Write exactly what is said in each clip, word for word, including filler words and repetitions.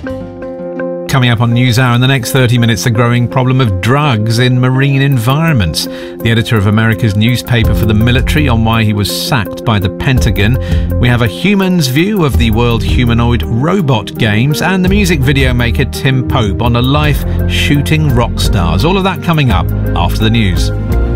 Coming up on NewsHour in the next thirty minutes, the growing problem of drugs in marine environments. The editor of America's newspaper for the military on why he was sacked by the Pentagon. We have a human's view of the World Humanoid Robot Games, and the music video maker Tim Pope on a life shooting rock stars. All of that coming up after the news.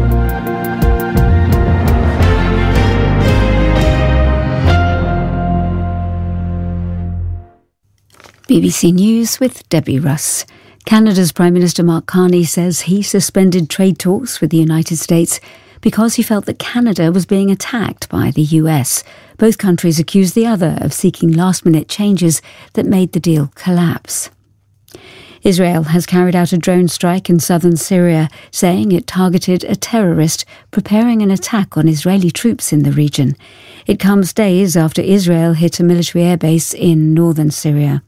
B B C News with Debbie Russ. Canada's Prime Minister Mark Carney says he suspended trade talks with the United States because he felt that Canada was being attacked by the U S. Both countries accused the other of seeking last-minute changes that made the deal collapse. Israel has carried out a drone strike in southern Syria, saying it targeted a terrorist preparing an attack on Israeli troops in the region. It comes days after Israel hit a military airbase in northern Syria.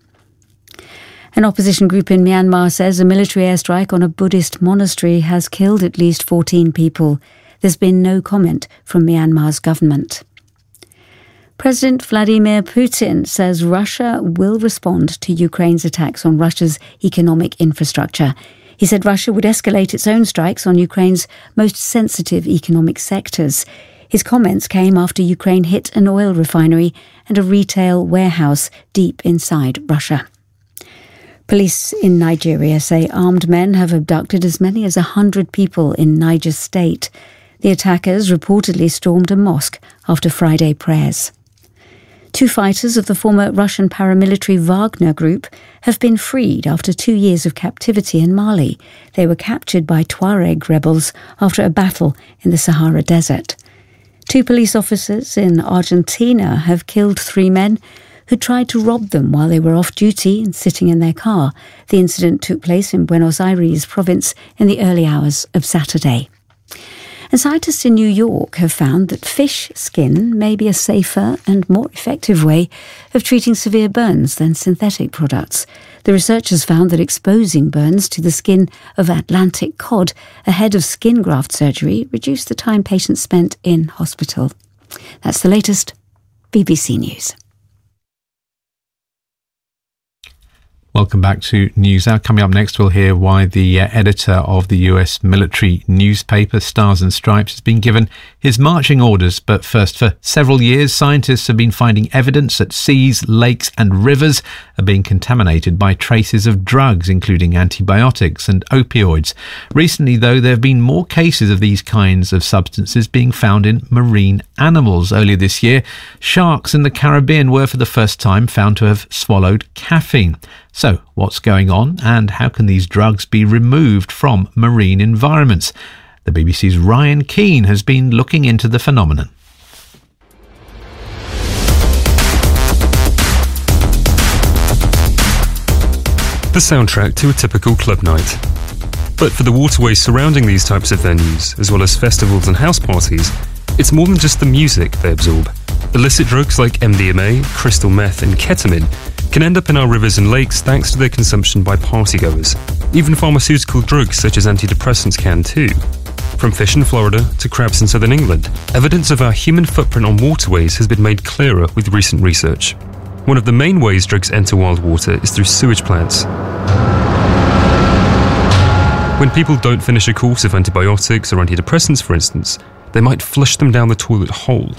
An opposition group in Myanmar says a military airstrike on a Buddhist monastery has killed at least fourteen people. There's been no comment from Myanmar's government. President Vladimir Putin says Russia will respond to Ukraine's attacks on Russia's economic infrastructure. He said Russia would escalate its own strikes on Ukraine's most sensitive economic sectors. His comments came after Ukraine hit an oil refinery and a retail warehouse deep inside Russia. Police in Nigeria say armed men have abducted as many as one hundred people in Niger State. The attackers reportedly stormed a mosque after Friday prayers. Two fighters of the former Russian paramilitary Wagner Group have been freed after two years of captivity in Mali. They were captured by Tuareg rebels after a battle in the Sahara Desert. Two police officers in Argentina have killed three men who tried to rob them while they were off duty and sitting in their car. The incident took place in Buenos Aires province in the early hours of Saturday. And scientists in New York have found that fish skin may be a safer and more effective way of treating severe burns than synthetic products. The researchers found that exposing burns to the skin of Atlantic cod ahead of skin graft surgery reduced the time patients spent in hospital. That's the latest. B B C News. Welcome back to NewsHour. Coming up next, we'll hear why the uh, editor of the U S military newspaper Stars and Stripes has been given his marching orders. But first, for several years, scientists have been finding evidence that seas, lakes and rivers are being contaminated by traces of drugs, including antibiotics and opioids. Recently, though, there have been more cases of these kinds of substances being found in marine animals. Earlier this year, sharks in the Caribbean were for the first time found to have swallowed caffeine. So, what's going on, and how can these drugs be removed from marine environments? The B B C's Ryan Keane has been looking into the phenomenon. The soundtrack to a typical club night. But for the waterways surrounding these types of venues, as well as festivals and house parties, it's more than just the music they absorb. Illicit drugs like M D M A, crystal meth and ketamine can end up in our rivers and lakes thanks to their consumption by partygoers. Even pharmaceutical drugs such as antidepressants can too. From fish in Florida to crabs in southern England, evidence of our human footprint on waterways has been made clearer with recent research. One of the main ways drugs enter wild water is through sewage plants. When people don't finish a course of antibiotics or antidepressants, for instance, they might flush them down the toilet hole.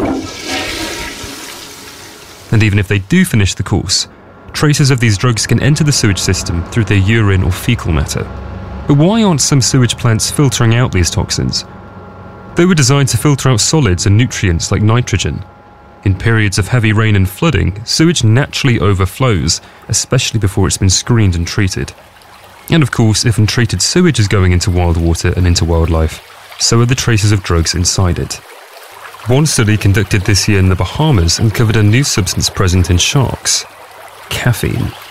And even if they do finish the course, traces of these drugs can enter the sewage system through their urine or fecal matter. But why aren't some sewage plants filtering out these toxins? They were designed to filter out solids and nutrients like nitrogen. In periods of heavy rain and flooding, sewage naturally overflows, especially before it's been screened and treated. And of course, if untreated sewage is going into wild water and into wildlife, so are the traces of drugs inside it. One study conducted this year in the Bahamas uncovered a new substance present in sharks: caffeine.